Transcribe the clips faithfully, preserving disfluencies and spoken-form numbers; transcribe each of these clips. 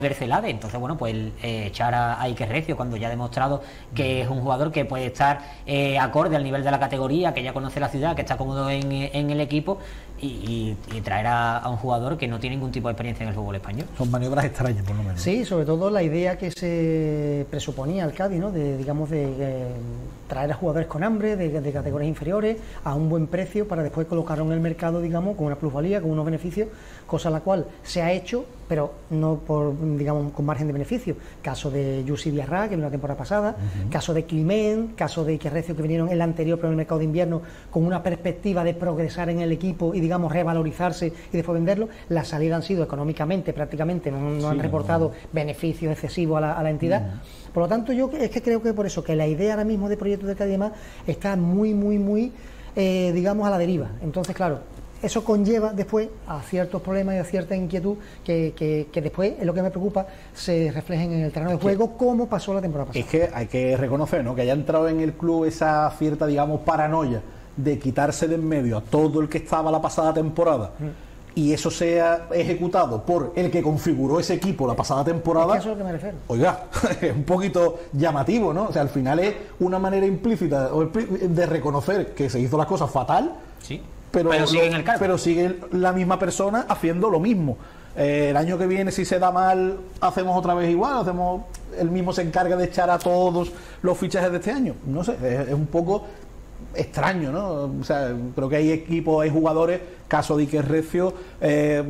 Celade. Entonces, bueno, pues eh, echar a, a Iker Recio cuando ya ha demostrado que es un jugador que puede estar eh, acorde al nivel de la categoría, que ya conoce la ciudad, que está cómodo en, en el equipo, y, y, y traer a, a un jugador que no tiene ningún tipo de experiencia en el fútbol español. Son maniobras extrañas, por lo menos. Sí, sobre todo la idea que se presuponía al Cádiz, ¿no? De, digamos, de eh, traer a jugadores con hambre, de, de categorías inferiores, a un buen precio, para después colocarlo en el mercado, digamos, con una plusvalía, con unos beneficios, cosa la cual se ha hecho, pero no por, digamos, con margen de beneficio. Caso de Jussi Diarra, que vino la temporada pasada, uh-huh. caso de Climent, caso de Iker Recio, que vinieron el anterior, pero en el mercado de invierno, con una perspectiva de progresar en el equipo y, digamos, revalorizarse y después venderlo. Las salidas han sido económicamente, prácticamente, no, no sí, han reportado no. beneficios excesivos a la, a la entidad. Uh-huh. Por lo tanto, yo es que creo que por eso, que la idea ahora mismo de Proyecto del Cádiz más está muy, muy, muy, eh, digamos, a la deriva. Entonces, claro, eso conlleva después a ciertos problemas y a cierta inquietud que, que, que después, es lo que me preocupa, se reflejen en el terreno de juego, como pasó la temporada pasada. Es que hay que reconocer, ¿no?, que haya entrado en el club esa cierta, digamos, paranoia de quitarse de en medio a todo el que estaba la pasada temporada, mm. y eso sea ejecutado por el que configuró ese equipo la pasada temporada. Es que eso es lo que me refiero. Oiga, es un poquito llamativo, ¿no? O sea, al final es una manera implícita de reconocer que se hizo las cosas fatal. Sí. Pero, pero, sigue lo, en el cargo. pero sigue la misma persona haciendo lo mismo. Eh, el año que viene, si se da mal, hacemos otra vez igual, hacemos el mismo se encarga de echar a todos los fichajes de este año. No sé, es, es un poco extraño, ¿no? O sea, creo que hay equipos, hay jugadores, caso de Iker Recio, eh,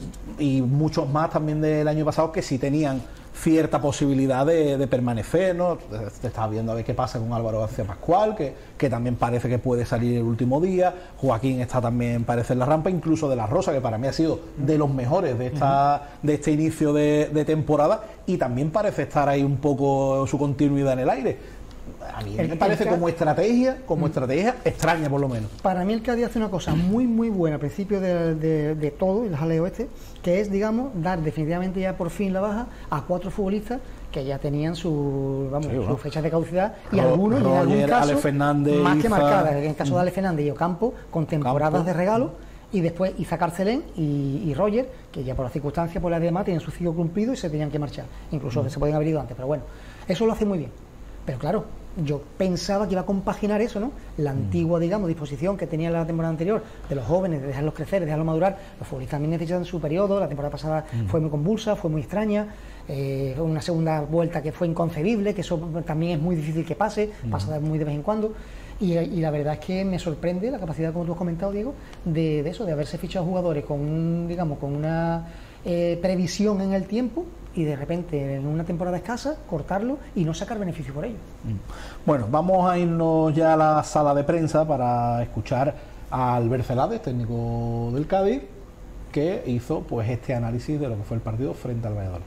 y muchos más también del año pasado, que sí tenían cierta posibilidad de, de permanecer, ¿no? Te estaba viendo a ver qué pasa con Álvaro García Pascual, que, que también parece que puede salir el último día. Joaquín está también, parece, en la rampa, incluso De La Rosa, que para mí ha sido de los mejores de esta de este inicio de, de temporada, y también parece estar ahí un poco su continuidad en el aire. A mí el, me parece como estrategia, como mm. estrategia extraña, por lo menos. Para mí el Cádiz hace una cosa muy muy buena al principio de, de, de todo, el jaleo este, que es, digamos, dar definitivamente ya por fin la baja a cuatro futbolistas que ya tenían su, vamos, sí, bueno. sus fechas de caducidad, y Ro algunos, Roger, en algún caso, Ale Fernández, más Iza, que marcadas, en el caso de Ale Fernández y Ocampo, con temporadas Campo. de regalo, y después Iza Carcelén y, y Roger, que ya por las circunstancias, por la demás, tienen su ciclo cumplido y se tenían que marchar, incluso mm. se podían haber ido antes, pero bueno, eso lo hace muy bien. Pero claro, yo pensaba que iba a compaginar eso, ¿no? La antigua, digamos, disposición que tenía la temporada anterior de los jóvenes, de dejarlos crecer, de dejarlos madurar. Los futbolistas también necesitan su periodo. La temporada pasada mm. fue muy convulsa, fue muy extraña. Eh, una segunda vuelta que fue inconcebible, que eso también es muy difícil que pase, mm. pasa muy de vez en cuando. Y, y la verdad es que me sorprende la capacidad, como tú has comentado, Diego, de, de eso, de haberse fichado jugadores con, un, digamos, con una eh, previsión en el tiempo, y de repente en una temporada escasa cortarlo y no sacar beneficio por ello. Bueno, vamos a irnos ya a la sala de prensa para escuchar a Albert Celade, técnico del Cádiz, que hizo pues este análisis de lo que fue el partido frente al Valladolid.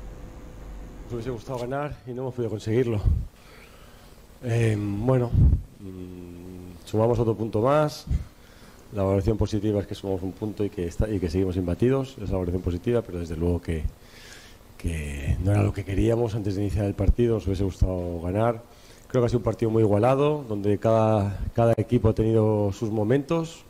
Nos hubiese gustado ganar y no hemos podido conseguirlo. Eh, bueno, mmm, sumamos otro punto más. La valoración positiva es que sumamos un punto y que, está, y que seguimos imbatidos. Es la valoración positiva, pero desde luego que que no era lo que queríamos antes de iniciar el partido. Nos hubiese gustado ganar. Creo que ha sido un partido muy igualado, donde cada, cada equipo ha tenido sus momentos,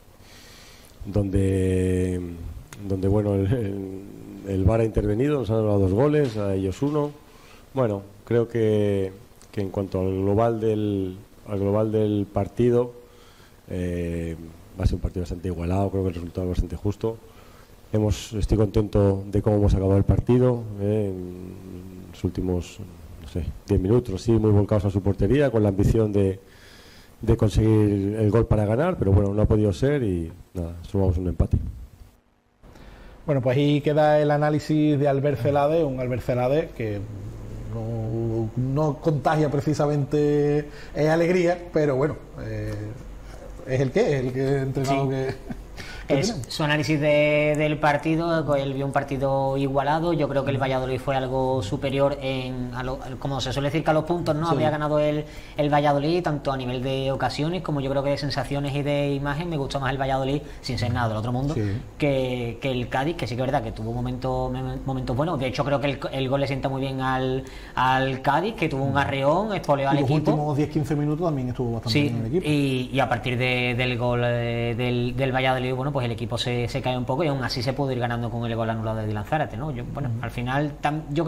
donde, donde bueno, el, el, el V A R ha intervenido, nos han dado dos goles, a ellos uno. Bueno, creo que, que en cuanto al global del, al global del partido, eh, va a ser un partido bastante igualado, creo que el resultado es bastante justo. Hemos, estoy contento de cómo hemos acabado el partido, eh, en los últimos, no sé, diez minutos, sí, muy volcados a su portería, con la ambición de, de conseguir el gol para ganar, pero bueno, no ha podido ser y nada, sumamos un empate. Bueno, pues ahí queda el análisis de Albert Celade, un Albert Celade que no, no contagia precisamente eh, alegría, pero bueno, eh, es el que es, el que entrenado sí. que... Es su análisis de, del partido. Él vio un partido igualado. Yo creo que el Valladolid fue algo superior en, a lo, como se suele decir, que a los puntos no sí. había ganado el, el Valladolid, tanto a nivel de ocasiones como yo creo que de sensaciones y de imagen. Me gustó más el Valladolid, sin ser nada del otro mundo, sí. que, que el Cádiz, que sí que es verdad que tuvo momentos momentos buenos. De hecho, creo que el, el gol le sienta muy bien al, al Cádiz, que tuvo un arreón, espoleó al equipo. Los últimos diez quince minutos también estuvo bastante sí, bien el equipo. Y, y a partir de, del gol eh, del, del Valladolid, bueno, pues pues el equipo se, se cae un poco y aún así se pudo ir ganando con el gol anulado de Dylan Zárate, ¿no? Yo, bueno, al final tam, yo